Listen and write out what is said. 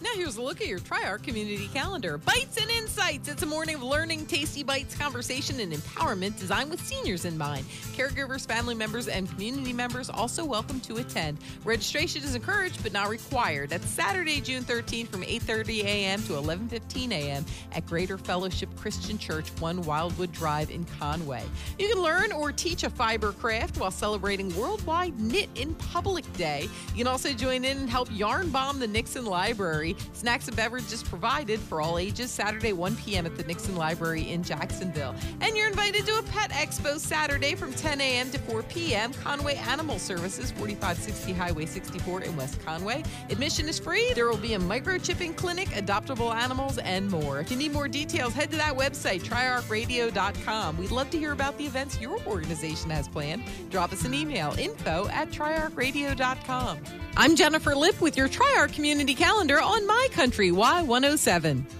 Now here's a look at your Tri-Arc community calendar. Bites and Insights. It's a morning of learning, tasty bites, conversation, and empowerment designed with seniors in mind. Caregivers, family members, and community members also welcome to attend. Registration is encouraged but not required. That's Saturday, June 13th from 8:30 a.m. to 11:15 a.m. at Greater Fellowship Christian Church, 1 Wildwood Drive in Conway. You can learn or teach a fiber craft while celebrating Worldwide Knit in Public Day. You can also join in and help yarn bomb the Nixon Library. Snacks and beverages provided for all ages. Saturday, 1 p.m. at the Nixon Library in Jacksonville. And you're invited to a pet expo Saturday from 10 a.m. to 4 p.m. Conway Animal Services, 4560 Highway 64 in West Conway. Admission is free. There will be a microchipping clinic, adoptable animals, and more. If you need more details, head to that website, triarcradio.com. We'd love to hear about the events your organization has planned. Drop us an email, info@triarcradio.com. I'm Jennifer Lipp with your Tri-Arc Community Calendar on My Country Y107.